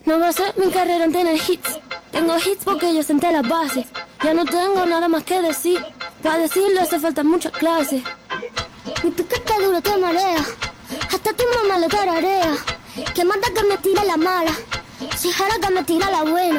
No basé mi carrera en tener hits. Tengo hits porque yo senté las bases. Ya no tengo nada más que decir. Para decirlo hace falta mucha clase. Mi piquete duro te marea. Hasta tu mamá lo tararea. Que manda que me tira la mala. Si jara que me tira la buena.